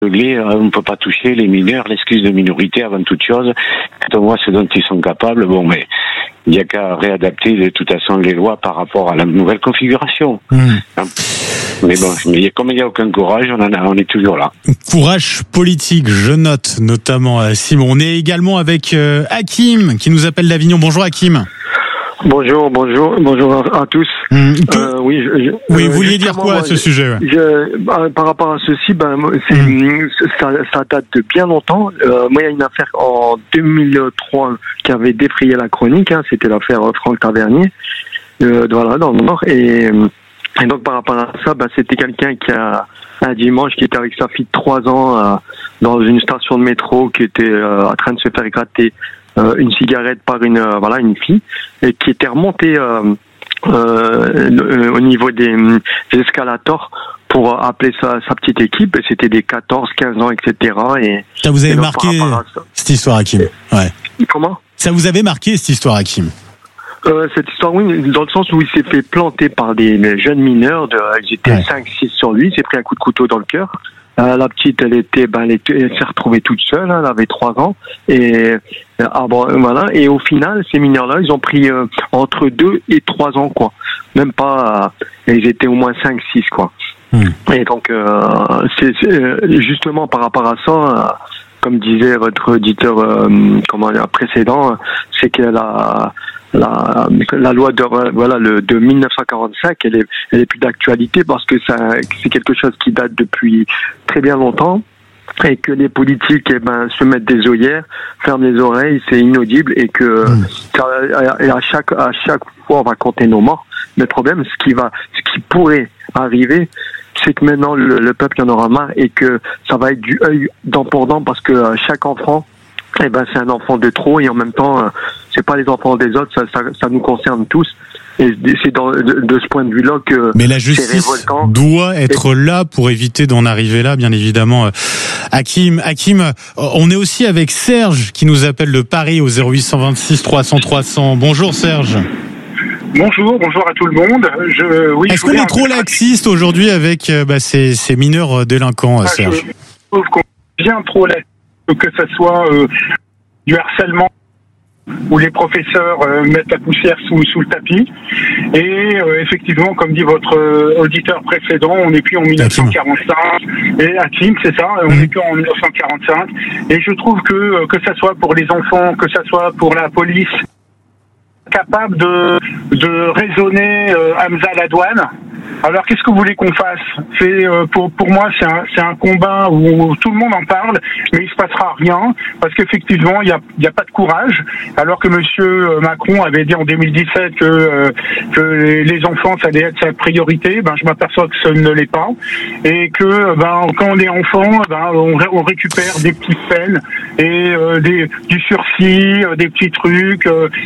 On ne peut pas toucher les mineurs, l'excuse de minorité avant toute chose. Quand on voit ce dont ils sont capables, mais il n'y a qu'à réadapter de toute façon les lois par rapport à la nouvelle configuration. Mais comme il n'y a aucun courage, on est toujours là. Courage politique, je note notamment Simon. On est également avec Hakim qui nous appelle d'Avignon. Bonjour Hakim. Bonjour à tous. Vous vouliez dire quoi à ce sujet? Par rapport à ceci, ça date de bien longtemps. Moi, il y a une affaire en 2003 qui avait défrayé la chronique. C'était l'affaire Franck Tavernier, dans le Nord. Et donc par rapport à ça, c'était quelqu'un qui a un dimanche qui était avec sa fille de 3 ans dans une station de métro, qui était en train de se faire gratter une cigarette par une fille, et qui était remontée au niveau des escalators pour appeler sa petite équipe, et c'était des 14, 15 ans, etc. Et ça vous avait marqué cette histoire, Hakim? Ouais. Comment? Ça vous avait marqué cette histoire, Hakim? Cette histoire, oui, dans le sens où il s'est fait planter par des jeunes mineurs, ils étaient 5-6 sur lui, il s'est pris un coup de couteau dans le cœur. La petite, elle s'est retrouvée toute seule, elle avait 3 ans, et et au final, ces mineurs-là, ils ont pris entre 2 et 3 ans, quoi. Même pas, ils étaient au moins 5-6, quoi. Et donc, c'est justement par rapport à ça, comme disait votre auditeur précédent, c'est que la loi de 1945, elle est plus d'actualité, parce que c'est quelque chose qui date depuis très bien longtemps, et que les politiques se mettent des œillères, ferment les oreilles, c'est inaudible, et que à chaque fois on va compter nos morts. Mais le problème, ce qui pourrait arriver, c'est que maintenant le peuple y en aura marre, et que ça va être du œil dent pour dent, parce que chaque enfant, c'est un enfant de trop, et en même temps, c'est pas les enfants des autres, ça nous concerne tous. Et c'est de ce point de vue-là que mais la justice doit être là pour éviter d'en arriver là, bien évidemment. Hakim, on est aussi avec Serge qui nous appelle de Paris au 0826 300 300. Bonjour Serge. Bonjour à tout le monde. Est-ce qu'on est trop laxiste aujourd'hui avec ces mineurs délinquants, Serge? Je trouve qu'on est bien trop laxiste, que ce soit du harcèlement, où les professeurs mettent la poussière sous le tapis. Et effectivement, comme dit votre auditeur précédent, on n'est plus en 1945. Et Hakim, c'est ça, on n'est plus en 1945. Et je trouve que ça soit pour les enfants, que ça soit pour la police, capable de raisonner Hamza Ladouane. Alors qu'est-ce que vous voulez qu'on fasse? C'est pour moi c'est un combat où tout le monde en parle, mais il se passera rien, parce qu'effectivement il y a pas de courage. Alors que Monsieur Macron avait dit en 2017 que les enfants ça allait être sa priorité, je m'aperçois que ce ne l'est pas, et que quand on est enfant, on récupère des petites peines et du sursis, des petits trucs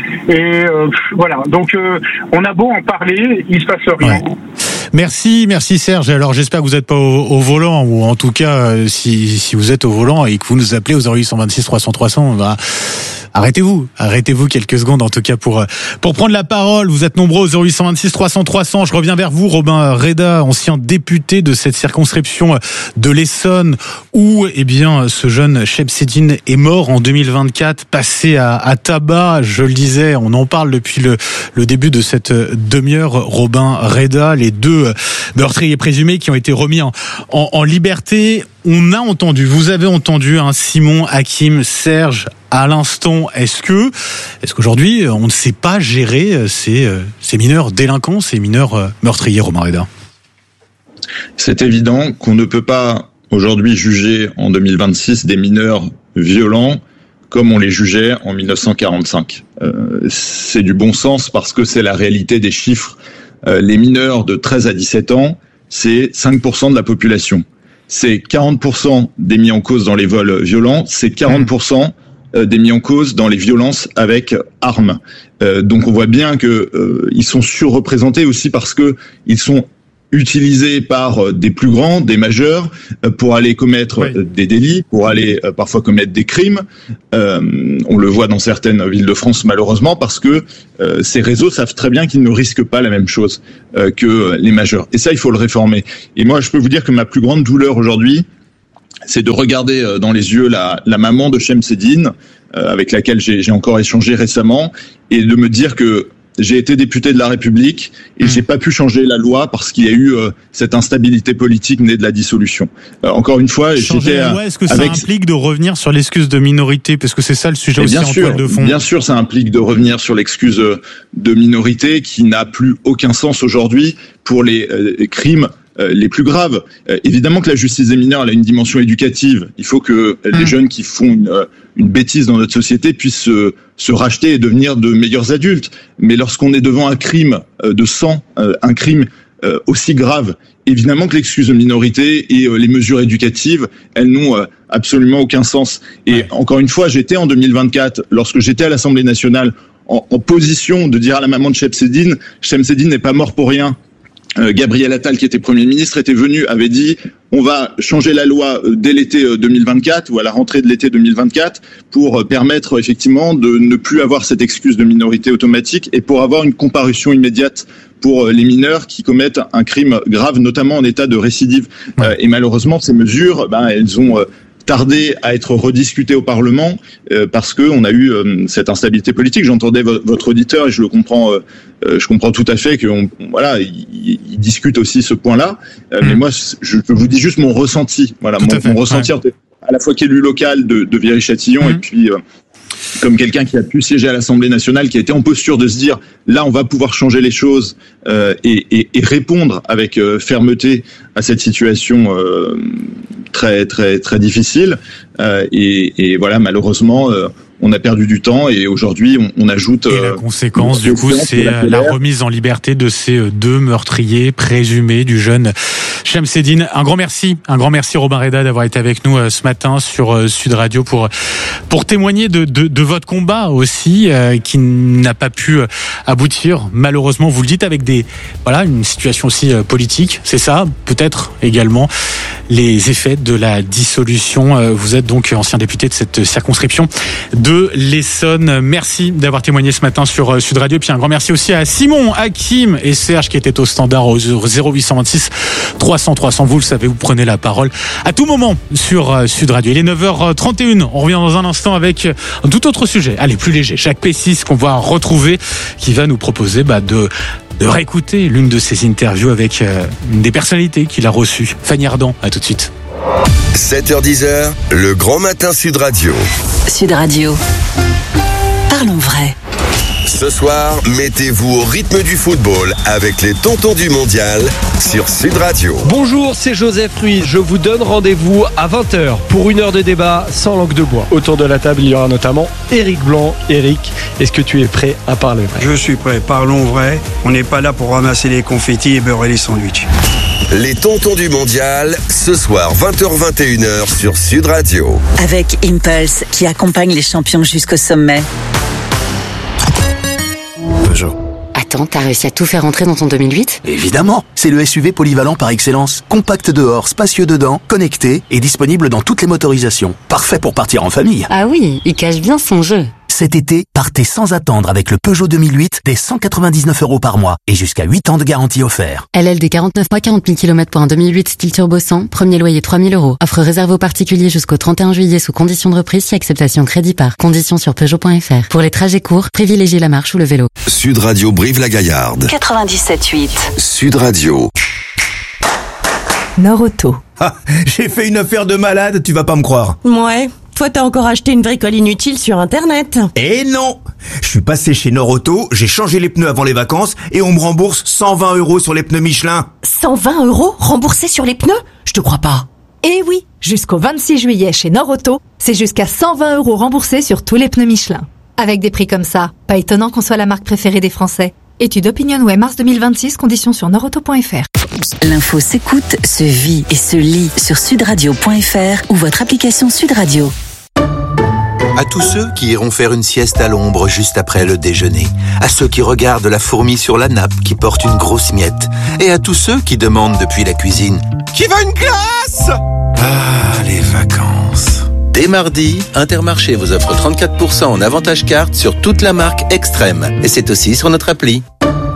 voilà. Donc on a beau en parler, il se passe rien. Ouais. Merci Serge. Alors j'espère que vous n'êtes pas au volant, ou en tout cas si vous êtes au volant et que vous nous appelez au 0826 300 300, arrêtez-vous quelques secondes en tout cas pour prendre la parole. Vous êtes nombreux au 0826 300 300. Je reviens vers vous, Robin Reda, ancien député de cette circonscription de l'Essonne où ce jeune Chebseddine est mort en 2024, passé à tabac. Je le disais, on en parle depuis le début de cette demi-heure. Robin Reda, les 2 meurtriers présumés qui ont été remis en liberté. Vous avez entendu Simon, Hakim, Serge à l'instant. Est-ce qu'aujourd'hui on ne sait pas gérer ces mineurs délinquants, ces mineurs meurtriers, Robin Reda? C'est évident qu'on ne peut pas aujourd'hui juger en 2026 des mineurs violents comme on les jugeait en 1945. C'est du bon sens, parce que c'est la réalité des chiffres. Les mineurs de 13 à 17 ans, c'est 5% de la population. C'est 40% des mis en cause dans les vols violents, c'est 40% des mis en cause dans les violences avec armes. Donc on voit bien que ils sont surreprésentés aussi, parce que ils sont utilisés par des plus grands, des majeurs, pour aller commettre des délits, pour aller parfois commettre des crimes. On le voit dans certaines villes de France, malheureusement, parce que ces réseaux savent très bien qu'ils ne risquent pas la même chose que les majeurs. Et ça, il faut le réformer. Et moi, je peux vous dire que ma plus grande douleur aujourd'hui, c'est de regarder dans les yeux la maman de Chemseddine, avec laquelle j'ai encore échangé récemment, et de me dire que j'ai été député de la République et j'ai pas pu changer la loi parce qu'il y a eu cette instabilité politique née de la dissolution. Encore une fois, changer la loi, est-ce que ça implique de revenir sur l'excuse de minorité, parce que c'est ça le sujet aussi en toile de fond. Bien sûr, ça implique de revenir sur l'excuse de minorité qui n'a plus aucun sens aujourd'hui pour les crimes les plus graves. Évidemment que la justice des mineurs elle a une dimension éducative. Il faut que les jeunes qui font une bêtise dans notre société puissent se racheter et devenir de meilleurs adultes. Mais lorsqu'on est devant un crime de sang, un crime aussi grave, évidemment que l'excuse de minorité et les mesures éducatives, elles n'ont absolument aucun sens. Et encore une fois, j'étais en 2024, lorsque j'étais à l'Assemblée nationale, en position de dire à la maman de Chemseddine n'est pas mort pour rien. Gabriel Attal, qui était Premier ministre, avait dit on va changer la loi dès l'été 2024 ou à la rentrée de l'été 2024 pour permettre effectivement de ne plus avoir cette excuse de minorité automatique et pour avoir une comparution immédiate pour les mineurs qui commettent un crime grave, notamment en état de récidive. Et malheureusement, ces mesures, elles ont tardé à être rediscutées au Parlement parce que on a eu cette instabilité politique. J'entendais votre auditeur et je le comprends. Je comprends tout à fait il discute aussi ce point-là. Mais moi, je vous dis juste mon ressenti. Voilà, mon ressenti à la fois qu'élu local de Viry-Châtillon et puis comme quelqu'un qui a pu siéger à l'Assemblée nationale, qui a été en posture de se dire là, on va pouvoir changer les choses et répondre avec fermeté à cette situation très très très difficile. Et voilà, malheureusement. On a perdu du temps et aujourd'hui on ajoute. Et la conséquence du coup, c'est la remise en liberté de ces deux meurtriers présumés du jeune Chemseddine. Un grand merci Robin Reda d'avoir été avec nous ce matin sur Sud Radio pour témoigner de votre combat aussi qui n'a pas pu aboutir. Malheureusement, vous le dites avec une situation aussi politique. C'est ça, peut-être également les effets de la dissolution. Vous êtes donc ancien député de cette circonscription de l'Essonne. Merci d'avoir témoigné ce matin sur Sud Radio. Puis un grand merci aussi à Simon, Hakim et Serge qui étaient au standard au 0826 300 300. Vous le savez, vous prenez la parole à tout moment sur Sud Radio. Il est 9h31. On revient dans un instant avec un tout autre sujet. Allez, plus léger. Jacques Pessis qu'on va retrouver qui va nous proposer de réécouter l'une de ses interviews avec une des personnalités qu'il a reçues. Fanny Ardant. À tout de suite. 7h-10h, le grand matin Sud Radio. Sud Radio. Parlons vrai. Ce soir, mettez-vous au rythme du football avec les tontons du mondial sur Sud Radio. Bonjour, c'est Joseph Ruiz. Je vous donne rendez-vous à 20h pour une heure de débat sans langue de bois. Autour de la table, il y aura notamment Éric Blanc. Éric, est-ce que tu es prêt à parler vrai ? Je suis prêt, parlons vrai. On n'est pas là pour ramasser les confettis et beurrer les sandwichs. Les tontons du mondial, ce soir 20h-21h sur Sud Radio. Avec Impulse qui accompagne les champions jusqu'au sommet. Peugeot. Attends, t'as réussi à tout faire entrer dans ton 2008 ? Évidemment, c'est le SUV polyvalent par excellence. Compact dehors, spacieux dedans, connecté et disponible dans toutes les motorisations. Parfait pour partir en famille. Ah oui, il cache bien son jeu. Cet été, partez sans attendre avec le Peugeot 2008 dès 199 € par mois et jusqu'à 8 ans de garantie offert. LLD 49 mois, 40 000 km pour un 2008 style turbo 100, premier loyer 3 000 €. Offre réservée aux particuliers jusqu'au 31 juillet sous condition de reprise si acceptation crédit par. Conditions sur Peugeot.fr. Pour les trajets courts, privilégiez la marche ou le vélo. Sud Radio Brive-la-Gaillarde. 97.8. Sud Radio. Nord-Auto. Ah, j'ai fait une affaire de malade, tu vas pas me croire. Ouais. Toi, t'as encore acheté une bricole inutile sur Internet. Eh non! Je suis passé chez Nord-Auto, j'ai changé les pneus avant les vacances et on me rembourse 120 € sur les pneus Michelin. 120 € remboursés sur les pneus? Je te crois pas. Eh oui, jusqu'au 26 juillet chez Nord-Auto, c'est jusqu'à 120 € remboursés sur tous les pneus Michelin. Avec des prix comme ça, pas étonnant qu'on soit la marque préférée des Français. Étude OpinionWay mars 2026, conditions sur nordauto.fr. L'info s'écoute, se vit et se lit sur sudradio.fr ou votre application Sud Radio. À tous ceux qui iront faire une sieste à l'ombre juste après le déjeuner, à ceux qui regardent la fourmi sur la nappe qui porte une grosse miette, et à tous ceux qui demandent depuis la cuisine « Qui veut une glace ?» Ah, les vacances. Dès mardi, Intermarché vous offre 34% en avantage carte sur toute la marque Extrême. Et c'est aussi sur notre appli.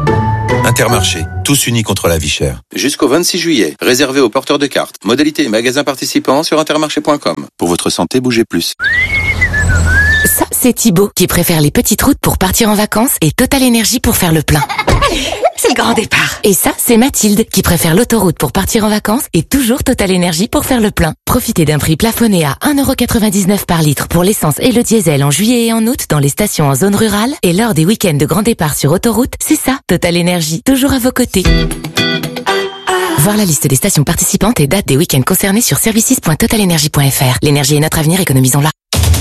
Intermarché, tous unis contre la vie chère. Jusqu'au 26 juillet, réservé aux porteurs de cartes. Modalité et magasins participants sur intermarché.com. Pour votre santé, bougez plus. Ça, c'est Thibaut qui préfère les petites routes pour partir en vacances et Total Énergie pour faire le plein. C'est le grand départ. Et ça, c'est Mathilde qui préfère l'autoroute pour partir en vacances et toujours Total Énergie pour faire le plein. Profitez d'un prix plafonné à 1,99€ par litre pour l'essence et le diesel en juillet et en août dans les stations en zone rurale et lors des week-ends de grand départ sur autoroute. C'est ça, Total Énergie, toujours à vos côtés. Voir la liste des stations participantes et dates des week-ends concernés sur services.totalenergie.fr. L'énergie est notre avenir, économisons-la.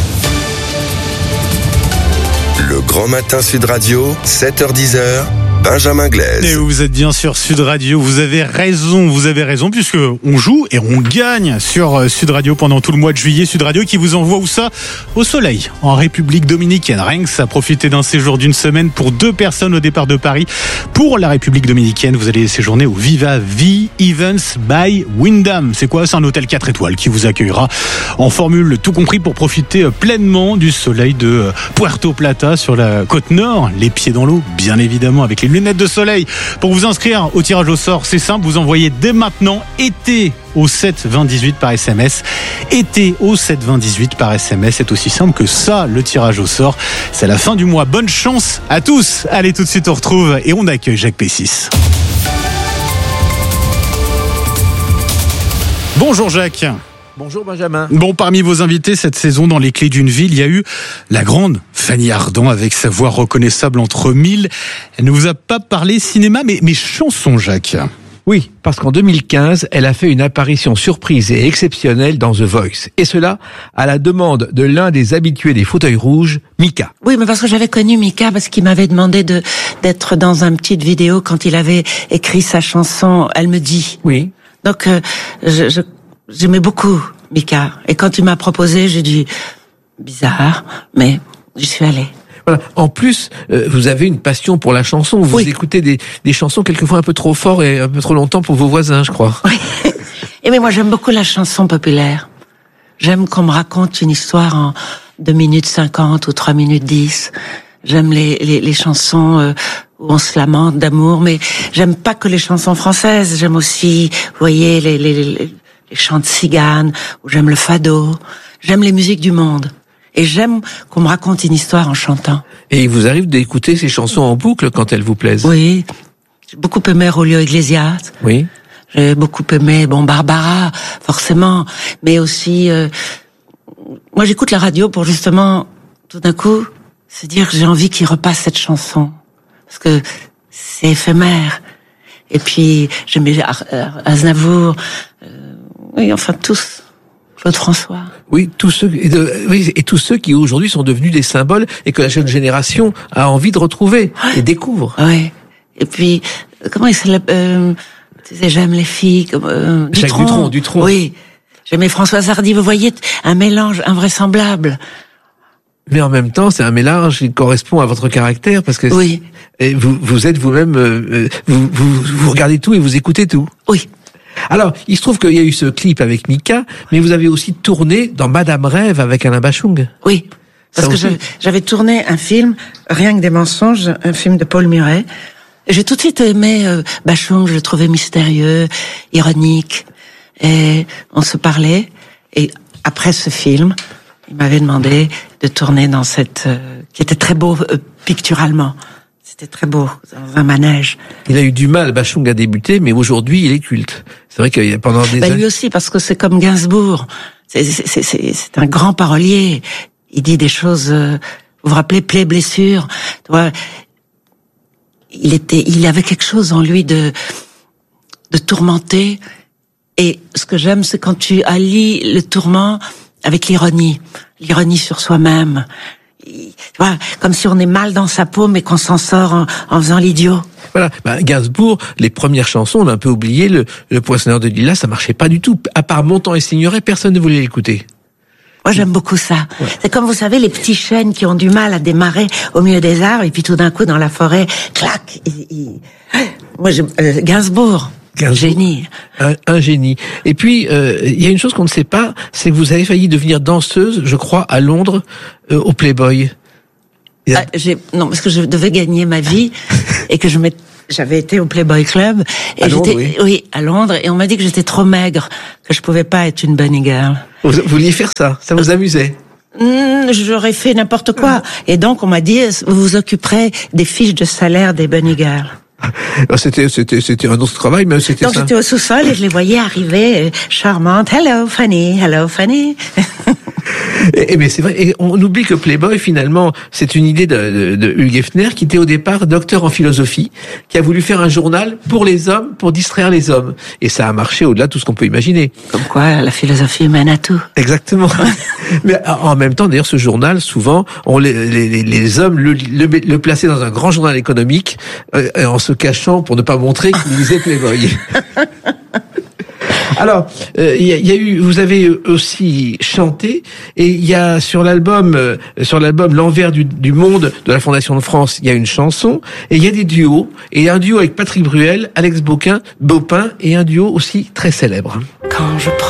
Le Grand Matin Sud Radio, 7h-10h, Benjamin Glaise. Et vous êtes bien sur Sud Radio, vous avez raison puisque on joue et on gagne sur Sud Radio pendant tout le mois de juillet. Sud Radio qui vous envoie où ça ? Au soleil, en République Dominicaine. Rien que ça, profitez d'un séjour d'une semaine pour 2 personnes au départ de Paris. Pour la République Dominicaine, vous allez séjourner au Viva V Events by Wyndham. C'est quoi ? C'est un hôtel 4 étoiles qui vous accueillera en formule tout compris pour profiter pleinement du soleil de Puerto Plata sur la côte nord. Les pieds dans l'eau, bien évidemment, avec les lunettes de soleil. Pour vous inscrire au tirage au sort, c'est simple, vous envoyez dès maintenant été au 7 20 18 par SMS. Été au 7 20 18 par SMS, c'est aussi simple que ça, le tirage au sort. C'est la fin du mois. Bonne chance à tous. Allez, tout de suite on retrouve et on accueille Jacques Pessis. Bonjour Jacques. Bonjour Benjamin. Bon, parmi vos invités cette saison dans Les Clés d'une ville, il y a eu la grande Fanny Ardant avec sa voix reconnaissable entre mille. Elle ne vous a pas parlé cinéma, mais chansons, Jacques. Oui, parce qu'en 2015, elle a fait une apparition surprise et exceptionnelle dans The Voice. Et cela à la demande de l'un des habitués des fauteuils rouges, Mika. Oui, mais parce que j'avais connu Mika, parce qu'il m'avait demandé d'être dans une petite vidéo quand il avait écrit sa chanson « Elle me dit ». Oui. Donc, j'aimais beaucoup Mika. Et quand il m'a proposé, j'ai dit bizarre, mais j'y suis allée. Voilà. En plus, vous avez une passion pour la chanson. Vous écoutez des chansons quelquefois un peu trop fort et un peu trop longtemps pour vos voisins, je crois. Oui. Et mais moi, j'aime beaucoup la chanson populaire. J'aime qu'on me raconte une histoire en 2 minutes 50 ou 3 minutes 10. J'aime les chansons où on se lamente d'amour, mais j'aime pas que les chansons françaises. J'aime aussi, vous voyez, les chants de cigane, ou j'aime le fado. J'aime les musiques du monde. Et j'aime qu'on me raconte une histoire en chantant. Et il vous arrive d'écouter ces chansons en boucle quand elles vous plaisent? Oui. J'ai beaucoup aimé Julio Iglesias. Oui. J'ai beaucoup aimé, Barbara, forcément. Mais aussi, moi j'écoute la radio pour justement, tout d'un coup, se dire que j'ai envie qu'il repasse cette chanson. Parce que c'est éphémère. Et puis, j'aimais Aznavour. Oui, enfin, tous. Claude François. Oui, tous ceux qui aujourd'hui sont devenus des symboles et que la jeune génération a envie de retrouver et découvre. Oui. Et puis, comment il s'appelle, tu sais, j'aime les filles, Jacques Dutronc. Oui. J'aimais Françoise Hardy. Vous voyez, un mélange invraisemblable. Mais en même temps, c'est un mélange qui correspond à votre caractère parce que oui. Et vous êtes vous-même, vous regardez tout et vous écoutez tout. Oui. Alors, il se trouve qu'il y a eu ce clip avec Mika, mais vous avez aussi tourné dans Madame Rêve avec Alain Bachung. Oui, parce que j'avais tourné un film, Rien que des mensonges, un film de Paul Muret. J'ai tout de suite aimé Bachung, je le trouvais mystérieux, ironique, et on se parlait. Et après ce film, il m'avait demandé de tourner dans cette... qui était très beau picturalement. C'était très beau, dans un manège. Il a eu du mal, Bachung, à débuter, mais aujourd'hui, il est culte. C'est vrai qu'il y a pendant des années... Lui aussi, parce que c'est comme Gainsbourg. C'est un grand parolier. Il dit des choses... vous vous rappelez, Plaies, blessures. Il avait quelque chose en lui de tourmenté. Et ce que j'aime, c'est quand tu allies le tourment avec l'ironie. L'ironie sur soi-même. Tu vois, comme si on est mal dans sa peau, mais qu'on s'en sort en faisant l'idiot. Voilà. Gainsbourg, les premières chansons, on a un peu oublié, le Poissonneur de Lilas, ça marchait pas du tout. À part Montant et Signoret, personne ne voulait l'écouter. Moi, j'aime beaucoup ça. Ouais. C'est comme, vous savez, les petits chênes qui ont du mal à démarrer au milieu des arbres, et puis tout d'un coup, dans la forêt, clac. Moi, Gainsbourg. Génie. Un génie. Et puis, il y a une chose qu'on ne sait pas, c'est que vous avez failli devenir danseuse, je crois, à Londres, au Playboy. Non, parce que je devais gagner ma vie et que je J'avais été au Playboy Club et À Londres, oui, à Londres, et on m'a dit que j'étais trop maigre, que je pouvais pas être une bunny girl. Vous vouliez faire ça vous amusait? J'aurais fait n'importe quoi. Et donc on m'a dit, vous vous occuperez des fiches de salaire des bunny girls. C'était un autre travail, mais c'était ça. Donc j'étais au sous-sol et je les voyais arriver, charmantes. Hello Fanny, hello Fanny. Mais c'est vrai, et on oublie que Playboy, finalement, c'est une idée de Hugh Hefner, qui était au départ docteur en philosophie, qui a voulu faire un journal pour les hommes, pour distraire les hommes. Et ça a marché au-delà de tout ce qu'on peut imaginer. Comme quoi, la philosophie mène à tout. Exactement. Mais en même temps, d'ailleurs, ce journal, souvent, les hommes le plaçaient dans un grand journal économique, en se cachant pour ne pas montrer qu'ils lisaient Playboy. Alors, vous avez aussi chanté, et il y a sur l'album L'envers du monde de la Fondation de France, il y a une chanson, et il y a des duos, et il y a un duo avec Patrick Bruel, Alex Baupin, et un duo aussi très célèbre. Quand je